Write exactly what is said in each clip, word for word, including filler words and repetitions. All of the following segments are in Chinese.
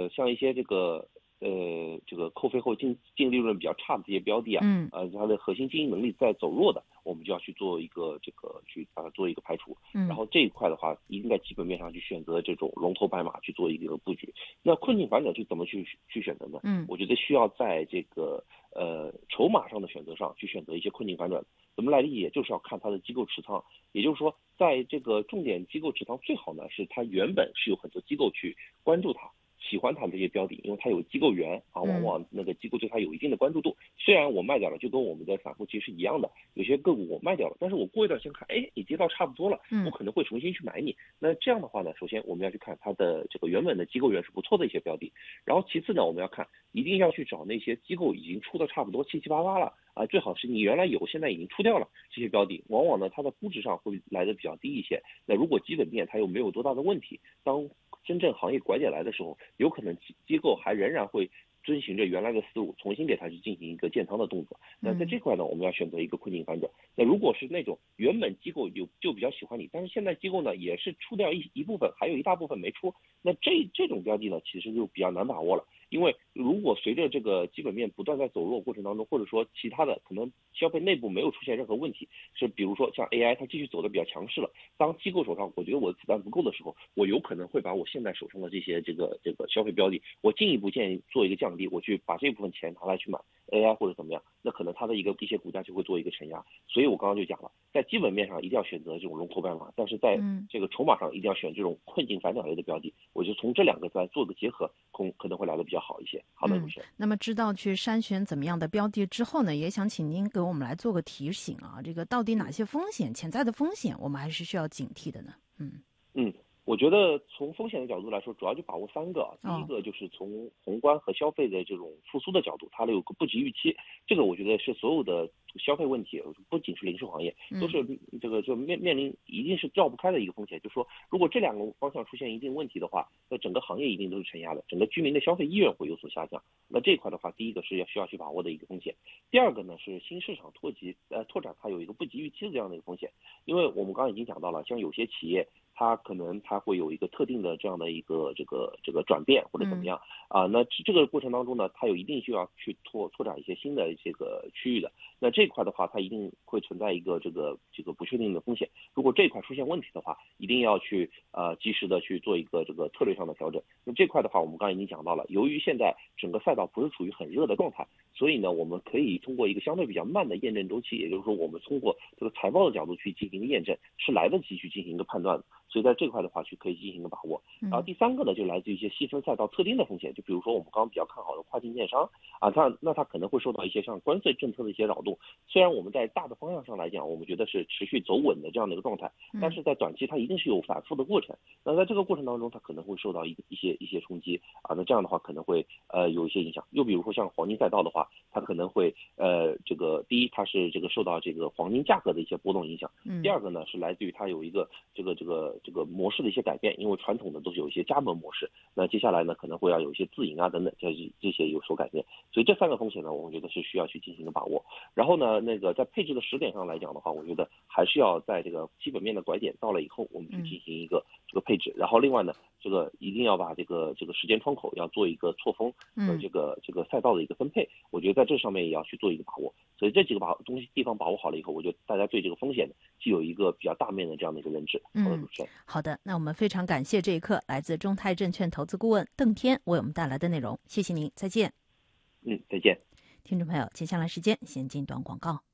呃像一些这个呃这个扣费后净净利润比较差的这些标的啊， 嗯， 呃它的核心经营能力在走弱的，我们就要去做一个这个去把它做一个排除。 嗯， 然后这一块的话，一定在基本面上去选择这种龙头白马去做一个布局。那困境反转去怎么去去选择呢？ 嗯， 我觉得需要在这个呃筹码上的选择上去选择一些困境反转。怎么来理解？就是要看它的机构持仓，也就是说，在这个重点机构持仓最好呢是它原本是有很多机构去关注它。喜欢它这些标的，因为它有机构源啊，往往那个机构对它有一定的关注度。虽然我卖掉了，就跟我们的散户其实是一样的，有些个股我卖掉了，但是我过一段时间看，哎，你跌到差不多了，我可能会重新去买你。那这样的话呢，首先我们要去看它的这个原本的机构源是不错的一些标的，然后其次呢，我们要看一定要去找那些机构已经出的差不多七七八八了啊，最好是你原来有，现在已经出掉了这些标的，往往呢它的估值上会来的比较低一些。那如果基本面它又没有多大的问题，当真正行业拐点来的时候，有可能机构还仍然会遵循着原来的思路，重新给它去进行一个建仓的动作。那在这块呢，我们要选择一个困境反转。那如果是那种原本机构有就比较喜欢你，但是现在机构呢也是出掉一一部分，还有一大部分没出，那这这种标的呢，其实就比较难把握了。因为如果随着这个基本面不断在走弱过程当中，或者说其他的可能消费内部没有出现任何问题，是比如说像 A I 它继续走的比较强势了，当机构手上我觉得我的子弹不够的时候，我有可能会把我现在手上的这些这个这个消费标的，我进一步建议做一个降低，我去把这部分钱拿来去买 A I 或者怎么样，那可能它的一个一些股价就会做一个承压。所以我刚刚就讲了，在基本面上一定要选择这种龙头白马，但是在这个筹码上一定要选这种困境反转类的标的。我就从这两个来做个结合，可可能会来的比较好一些。好的，主持人。 那么知道去筛选怎么样的标的之后呢，也想请您给我们来做个提醒啊，这个到底哪些风险、潜在的风险，我们还是需要警惕的呢？嗯嗯。我觉得从风险的角度来说，主要就把握三个。第一个就是从宏观和消费的这种复苏的角度，它有个不及预期。这个我觉得是所有的消费问题，不仅是零售行业，都是这个就面面临一定是绕不开的一个风险。就是说，如果这两个方向出现一定问题的话，那整个行业一定都是承压的，整个居民的消费意愿会有所下降。那这一块的话，第一个是要需要去把握的一个风险。第二个呢是新市场拓及呃拓展，它有一个不及预期的这样的一个风险。因为我们刚刚已经讲到了，像有些企业，它可能它会有一个特定的这样的一个这个这个转变或者怎么样啊？那这个过程当中呢，它有一定需要去拓拓展一些新的这个区域的。那这一块的话，它一定会存在一个这个这个不确定的风险。如果这一块出现问题的话，一定要去呃及时的去做一个这个策略上的调整。那这块的话，我们刚才已经讲到了，由于现在整个赛道不是处于很热的状态，所以呢，我们可以通过一个相对比较慢的验证周期，也就是说，我们通过这个财报的角度去进行一个验证，是来得及去进行一个判断的。所以在这块的话去可以进行一个把握。然后第三个呢，就来自于一些细分赛道特定的风险，就比如说我们刚刚比较看好的跨境电商啊，它那它可能会受到一些像关税政策的一些扰动。虽然我们在大的方向上来讲，我们觉得是持续走稳的这样的一个状态，但是在短期它一定是有反复的过程。那在这个过程当中，它可能会受到一一些一些冲击啊，那这样的话可能会呃有一些影响。又比如说像黄金赛道的话，它可能会呃这个第一它是这个受到这个黄金价格的一些波动影响，第二个呢是来自于它有一个这个这个这个模式的一些改变，因为传统的都是有一些加盟模式，那接下来呢可能会要有一些自营啊等等，这这些有所改变，所以这三个风险呢，我觉得是需要去进行一个把握。然后呢，那个在配置的时点上来讲的话，我觉得还是要在这个基本面的拐点到了以后，我们去进行一个这个配置。然后另外呢，这个一定要把这个这个时间窗口要做一个错峰和这个这个赛道的一个分配，我觉得在这上面也要去做一个把握。所以这几个把东西地方把握好了以后，我觉得大家对这个风险既有一个比较大面的这样的一个认知。好的，主持人。 好的，那我们非常感谢这一刻来自中泰证券投资顾问邓天为我们带来的内容，谢谢您，再见。 嗯，再见。 听众朋友，接下来时间先进段广告。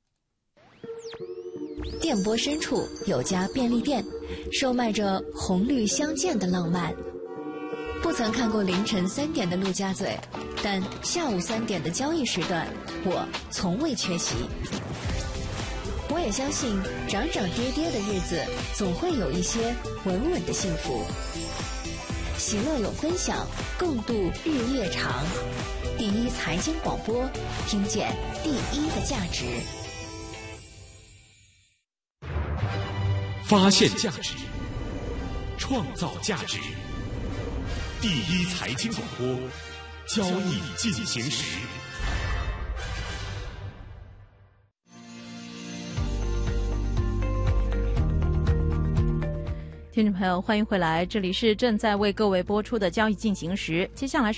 电波深处有家便利店，售卖着红绿相间的浪漫。不曾看过凌晨三点的陆家嘴，但下午三点的交易时段，我从未缺席。我也相信，涨涨跌跌的日子，总会有一些稳稳的幸福。喜乐有分享，共度日夜长。第一财经广播，听见第一的价值。 发现价值，创造价值。第一财经广播，交易进行时。 听众朋友，欢迎回来，这里是正在为各位播出的交易进行时，接下来是